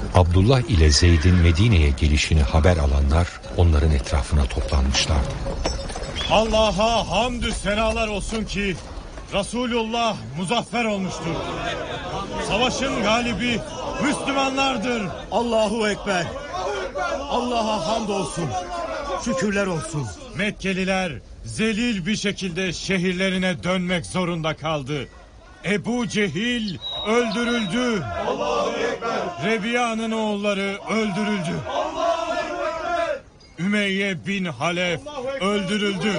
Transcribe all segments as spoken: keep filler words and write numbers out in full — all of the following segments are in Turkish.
Abdullah ile Zeyd'in Medine'ye gelişini haber alanlar onların etrafına toplanmışlardı. Allah'a hamdü senalar olsun ki Resulullah muzaffer olmuştur. Savaşın galibi Müslümanlardır. Allahu Ekber. Allah'a hamdolsun. Şükürler olsun. Mekkeliler zelil bir şekilde şehirlerine dönmek zorunda kaldı. Ebu Cehil öldürüldü. Allahu Ekber. Rebiya'nın oğulları öldürüldü. Allahu Ekber. Ümeyye bin Halef öldürüldü.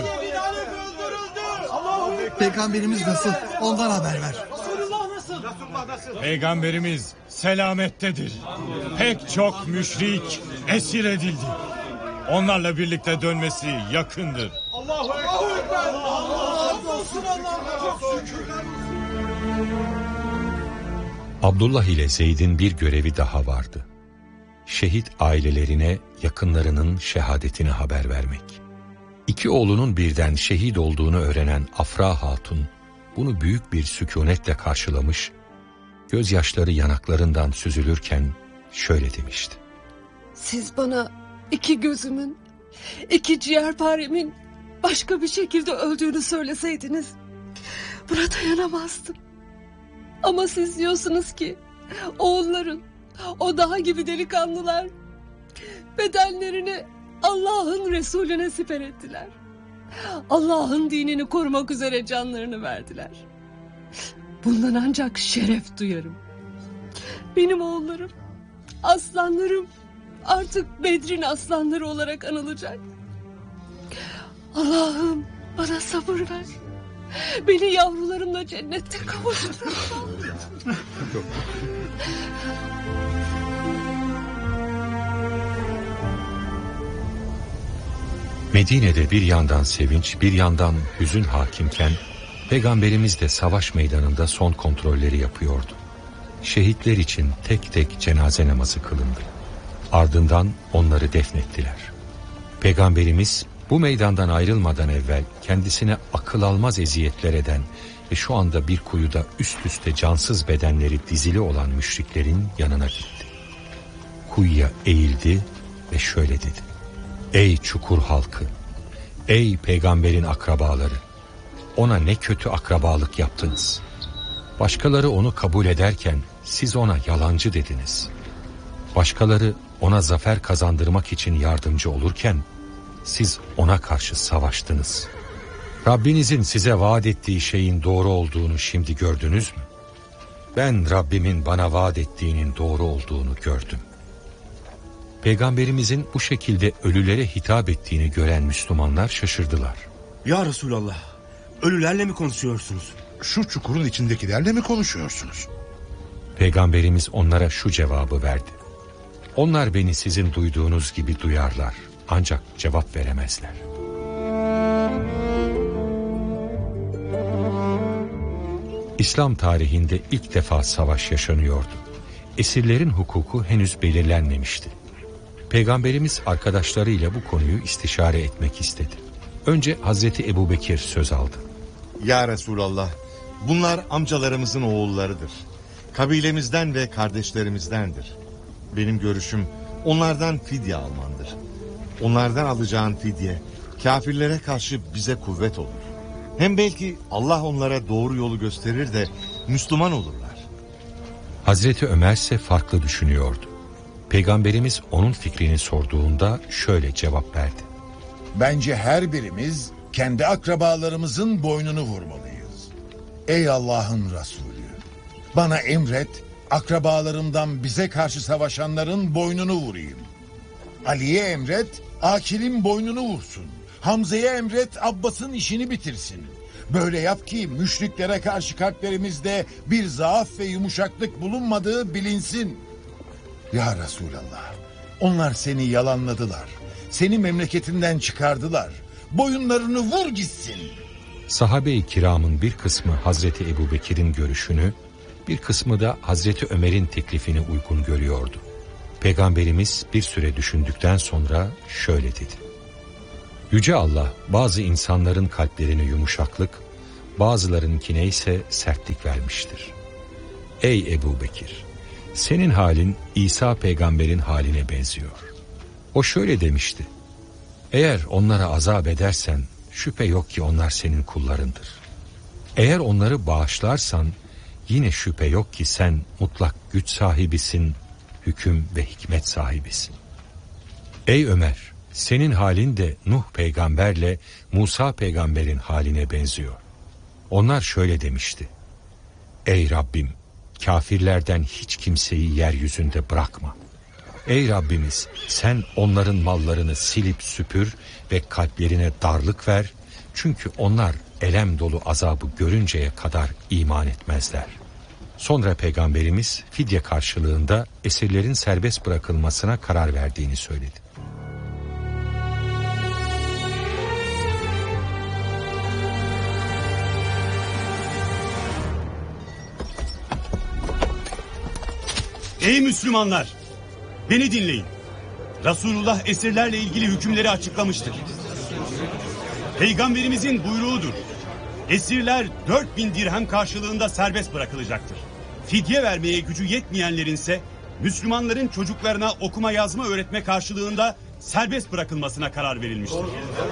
Peygamberimiz nasıl? Ondan haber ver. Peygamberimiz selamettedir. Pek çok müşrik esir edildi. Onlarla birlikte dönmesi yakındır. Allahu Ekber. Allah olsun, Allah'a çok şükürler. Abdullah ile Zeyd'in bir görevi daha vardı. Şehit ailelerine yakınlarının şehadetini haber vermek. İki oğlunun birden şehit olduğunu öğrenen Afra Hatun bunu büyük bir sükunetle karşılamış, gözyaşları yanaklarından süzülürken şöyle demişti. Siz bana iki gözümün, iki ciğerparemin başka bir şekilde öldüğünü söyleseydiniz buna dayanamazdım. Ama siz diyorsunuz ki oğulların, o dağ gibi delikanlılar bedenlerini Allah'ın Resulüne siper ettiler. Allah'ın dinini korumak üzere canlarını verdiler. Bundan ancak şeref duyarım. Benim oğullarım, aslanlarım artık Bedrin aslanları olarak anılacak. Allah'ım bana sabır ver. Beni yavrularımla cennette kavuştur. Medine'de bir yandan sevinç, bir yandan hüzün hakimken Peygamberimiz de savaş meydanında son kontrolleri yapıyordu. Şehitler için tek tek cenaze namazı kılındı. Ardından onları defnettiler. Peygamberimiz bu meydandan ayrılmadan evvel kendisine akıl almaz eziyetler eden ve şu anda bir kuyuda üst üste cansız bedenleri dizili olan müşriklerin yanına gitti. Kuyuya eğildi ve şöyle dedi. Ey çukur halkı, ey peygamberin akrabaları, ona ne kötü akrabalık yaptınız. Başkaları onu kabul ederken siz ona yalancı dediniz. Başkaları ona zafer kazandırmak için yardımcı olurken siz ona karşı savaştınız. Rabbinizin size vaat ettiği şeyin doğru olduğunu şimdi gördünüz mü? Ben Rabbimin bana vaat ettiğinin doğru olduğunu gördüm. Peygamberimizin bu şekilde ölülere hitap ettiğini gören Müslümanlar şaşırdılar. Ya Resulallah, ölülerle mi konuşuyorsunuz? Şu çukurun içindekilerle mi konuşuyorsunuz? Peygamberimiz onlara şu cevabı verdi. Onlar beni sizin duyduğunuz gibi duyarlar, ancak cevap veremezler. İslam tarihinde ilk defa savaş yaşanıyordu. Esirlerin hukuku henüz belirlenmemişti. Peygamberimiz arkadaşlarıyla bu konuyu istişare etmek istedi. Önce Hazreti Ebubekir söz aldı. Ya Resulallah, bunlar amcalarımızın oğullarıdır. Kabilemizden ve kardeşlerimizdendir. Benim görüşüm onlardan fidye almandır. Onlardan alacağın fidye kafirlere karşı bize kuvvet olur. Hem belki Allah onlara doğru yolu gösterir de Müslüman olurlar. Hazreti Ömer ise farklı düşünüyordu. Peygamberimiz onun fikrini sorduğunda şöyle cevap verdi. Bence her birimiz kendi akrabalarımızın boynunu vurmalıyız. Ey Allah'ın Resulü, bana emret, akrabalarımdan bize karşı savaşanların boynunu vurayım. Ali'ye emret, Akil'in boynunu vursun. Hamza'ya emret, Abbas'ın işini bitirsin. Böyle yap ki müşriklere karşı kalplerimizde bir zaaf ve yumuşaklık bulunmadığı bilinsin. Ya Resulallah, onlar seni yalanladılar. Seni memleketinden çıkardılar. Boyunlarını vur gitsin. Sahabe-i kiramın bir kısmı Hazreti Ebubekir'in görüşünü, bir kısmı da Hazreti Ömer'in teklifini uygun görüyordu. Peygamberimiz bir süre düşündükten sonra şöyle dedi. Yüce Allah bazı insanların kalplerine yumuşaklık, bazılarınkine ise sertlik vermiştir. Ey Ebubekir, senin halin İsa peygamberin haline benziyor. O şöyle demişti: eğer onlara azap edersen şüphe yok ki onlar senin kullarındır. Eğer onları bağışlarsan yine şüphe yok ki sen mutlak güç sahibisin, hüküm ve hikmet sahibisin. Ey Ömer, senin halin de Nuh peygamberle Musa peygamberin haline benziyor. Onlar şöyle demişti: ey Rabbim, kafirlerden hiç kimseyi yeryüzünde bırakma. Ey Rabbimiz, sen onların mallarını silip süpür ve kalplerine darlık ver. Çünkü onlar elem dolu azabı görünceye kadar iman etmezler. Sonra Peygamberimiz fidye karşılığında esirlerin serbest bırakılmasına karar verdiğini söyledi. Ey Müslümanlar! Beni dinleyin. Resulullah esirlerle ilgili hükümleri açıklamıştır. Peygamberimizin buyruğudur. Esirler dört bin dirhem karşılığında serbest bırakılacaktır. Fidye vermeye gücü yetmeyenlerin ise Müslümanların çocuklarına okuma yazma öğretme karşılığında serbest bırakılmasına karar verilmiştir.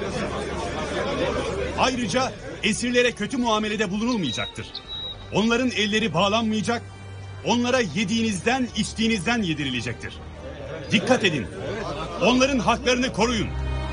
Ayrıca esirlere kötü muamelede bulunulmayacaktır. Onların elleri bağlanmayacak, onlara yediğinizden içtiğinizden yedirilecektir. Dikkat edin, onların haklarını koruyun.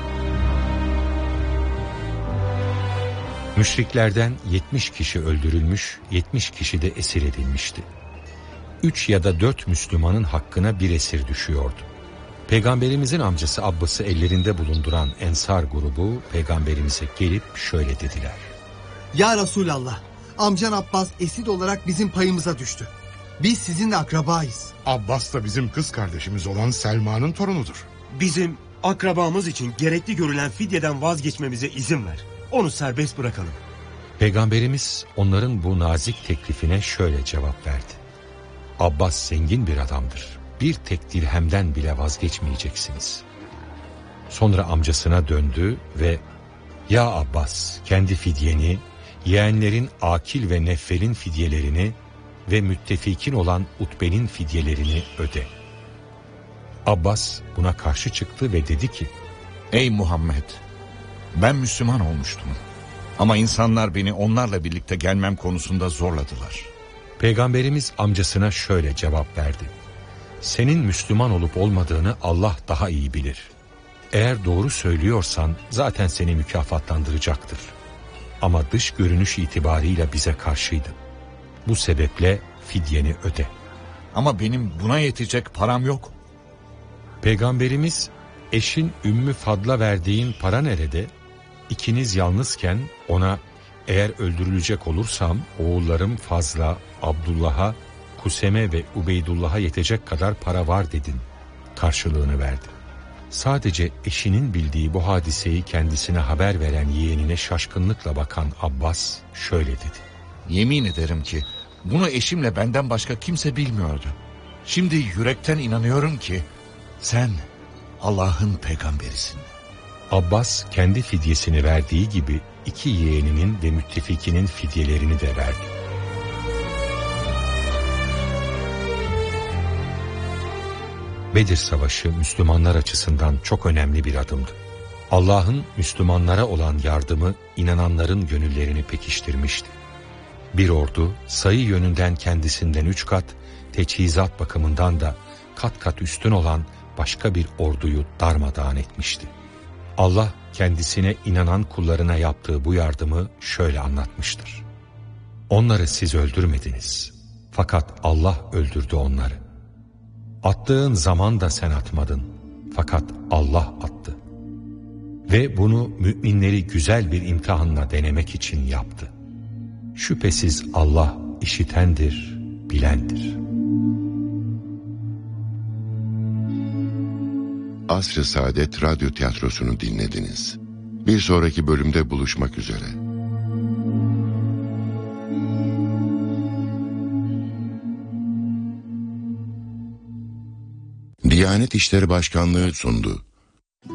Müşriklerden yetmiş kişi öldürülmüş, yetmiş kişi de esir edilmişti. Üç ya da dört Müslümanın hakkına bir esir düşüyordu. Peygamberimizin amcası Abbas'ı ellerinde bulunduran Ensar grubu Peygamberimize gelip şöyle dediler: Ya Resulallah, amcan Abbas esir olarak bizim payımıza düştü. Biz sizinle akrabayız. Abbas da bizim kız kardeşimiz olan Selma'nın torunudur. Bizim akrabamız için gerekli görülen fidyeden vazgeçmemize izin ver. Onu serbest bırakalım. Peygamberimiz onların bu nazik teklifine şöyle cevap verdi: Abbas zengin bir adamdır. Bir tek dirhemden bile vazgeçmeyeceksiniz. Sonra amcasına döndü ve ya Abbas, kendi fidyeni, yeğenlerin Akil ve Neffel'in fidyelerini ve müttefikin olan Utbe'nin fidyelerini öde. Abbas buna karşı çıktı ve dedi ki: Ey Muhammed, ben Müslüman olmuştum ama insanlar beni onlarla birlikte gelmem konusunda zorladılar. Peygamberimiz amcasına şöyle cevap verdi: senin Müslüman olup olmadığını Allah daha iyi bilir. Eğer doğru söylüyorsan zaten seni mükafatlandıracaktır. Ama dış görünüş itibarıyla bize karşıydı. Bu sebeple fidyeni öde. Ama benim buna yetecek param yok. Peygamberimiz, eşin Ümmü Fadl'a verdiğin para nerede? İkiniz yalnızken ona eğer öldürülecek olursam oğullarım Fazla, Abdullah'a, Kuseme ve Ubeydullah'a yetecek kadar para var dedin karşılığını verdi. Sadece eşinin bildiği bu hadiseyi kendisine haber veren yeğenine şaşkınlıkla bakan Abbas şöyle dedi: Yemin ederim ki bunu eşimle benden başka kimse bilmiyordu. Şimdi yürekten inanıyorum ki sen Allah'ın peygamberisin. Abbas kendi fidyesini verdiği gibi iki yeğeninin ve müttefikinin fidyelerini de verdi. Bedir Savaşı Müslümanlar açısından çok önemli bir adımdı. Allah'ın Müslümanlara olan yardımı inananların gönüllerini pekiştirmişti. Bir ordu sayı yönünden kendisinden üç kat, teçhizat bakımından da kat kat üstün olan başka bir orduyu darmadağın etmişti. Allah kendisine inanan kullarına yaptığı bu yardımı şöyle anlatmıştır: onları siz öldürmediniz, fakat Allah öldürdü onları. Attığın zaman da sen atmadın, fakat Allah attı. Ve bunu müminleri güzel bir imtihanla denemek için yaptı. Şüphesiz Allah işitendir, bilendir. Asr-ı Saadet Radyo Tiyatrosu'nu dinlediniz. Bir sonraki bölümde buluşmak üzere. Diyanet İşleri Başkanlığı sundu.